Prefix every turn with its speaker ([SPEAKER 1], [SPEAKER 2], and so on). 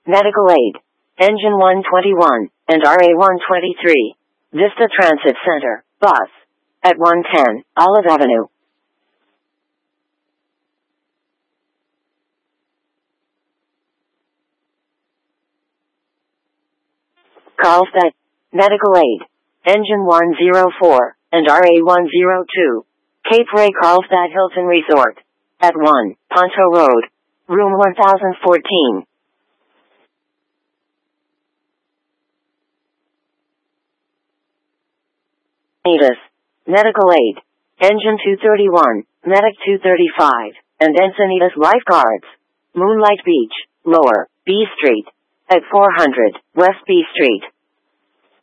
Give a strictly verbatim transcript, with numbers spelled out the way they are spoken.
[SPEAKER 1] Medical Aid. Engine one twenty-one, and R A one twenty-three. Vista Transit Center, bus. At one ten, Olive Avenue. Carlsbad. Medical Aid. Engine one oh four, and R A one oh two. Cape Ray Carlsbad Hilton Resort. At one, Ponto Road. Room one thousand fourteen. Encinitas. Medical Aid. Engine two thirty-one, Medic two thirty-five, and Encinitas Lifeguards. Moonlight Beach, Lower B Street. At four hundred, West B Street.